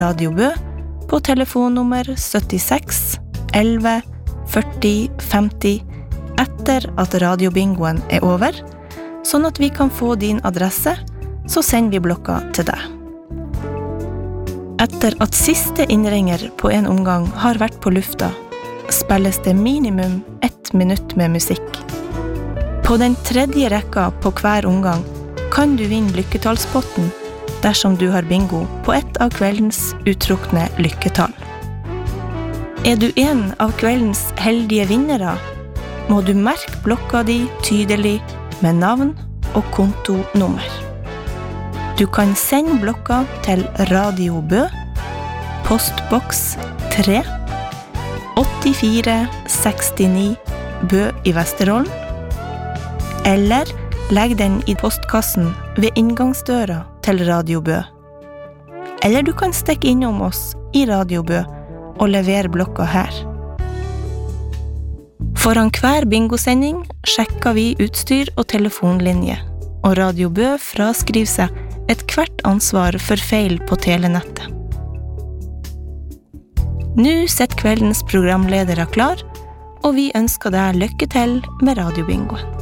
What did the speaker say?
Radio Bø på telefonnummer 76 11 40 50 etter at radiobingoen over, sånn at vi kan få din adresse, så sender vi blokka til deg. Etter at siste innringer på en omgang har vært på lufta, spilles det minimum 1 minutt med musikk. På den tredje rekka på hver omgang kan du vinne lykketallspotten dersom du har bingo på et av kveldens uttrukne lykketall. Er du en av kveldens heldige vinnere, må du merke blokka di tydelig med navn og kontonummer. Du kan sende blokka til Radio Bø, postboks 3, 8469 Bø i Vesterålen, eller legg den i postkassen ved inngangsdøra til Radio Bø. Eller du kan stikke innom oss i Radio Bø og levere blokka her. Foran hver bingosending sjekker vi utstyr og telefonlinje, og Radio Bø fraskriver seg et hvert ansvar for feil på telenettet. Nå sitter kveldens programledere klar, og vi ønsker deg lykke til med radiobingoen.